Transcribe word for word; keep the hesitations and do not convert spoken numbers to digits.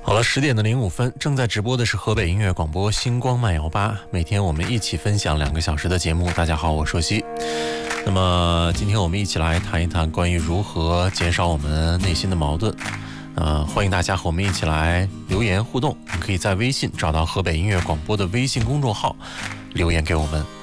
好了，十点的零五分，正在直播的是河北音乐广播星光慢摇吧，每天我们一起分享两个小时的节目。大家好，我是硕熙。那么今天我们一起来谈一谈关于如何减少我们内心的矛盾。呃，欢迎大家和我们一起来留言互动，你可以在微信找到河北音乐广播的微信公众号留言给我们。